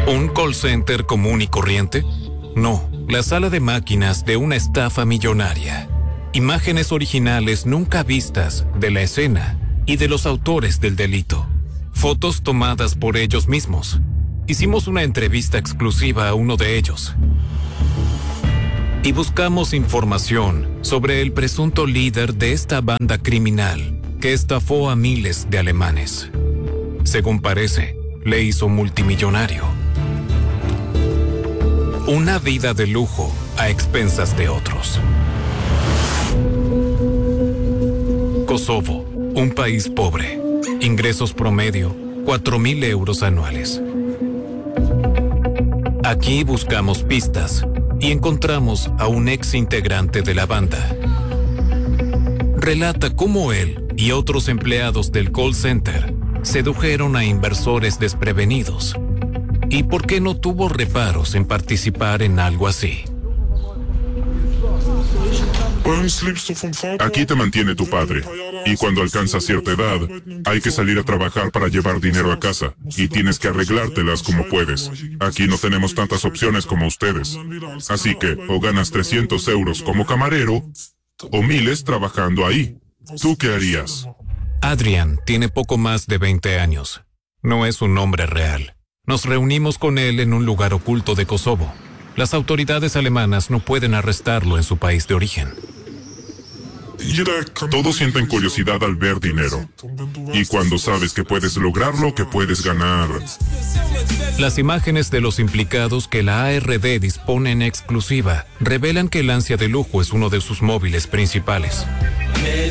¿Un call center común y corriente? No, la sala de máquinas de una estafa millonaria. Imágenes originales nunca vistas de la escena y de los autores del delito. Fotos tomadas por ellos mismos. Hicimos una entrevista exclusiva a uno de ellos. Y buscamos información sobre el presunto líder de esta banda criminal que estafó a miles de alemanes. Según parece, le hizo multimillonario. Una vida de lujo a expensas de otros. Kosovo, un país pobre. Ingresos promedio, 4.000 euros anuales. Aquí buscamos pistas y encontramos a un ex integrante de la banda. Relata cómo él y otros empleados del call center sedujeron a inversores desprevenidos. ¿Y por qué no tuvo reparos en participar en algo así? Aquí te mantiene tu padre, y cuando alcanzas cierta edad, hay que salir a trabajar para llevar dinero a casa, y tienes que arreglártelas como puedes. Aquí no tenemos tantas opciones como ustedes. Así que, o ganas 300 euros como camarero, o miles trabajando ahí. ¿Tú qué harías? Adrian tiene poco más de 20 años. No es un nombre real. Nos reunimos con él en un lugar oculto de Kosovo. Las autoridades alemanas no pueden arrestarlo en su país de origen. Todos sienten curiosidad al ver dinero. Y cuando sabes que puedes lograrlo, que puedes ganar. Las imágenes de los implicados que la ARD dispone en exclusiva revelan que el ansia de lujo es uno de sus móviles principales.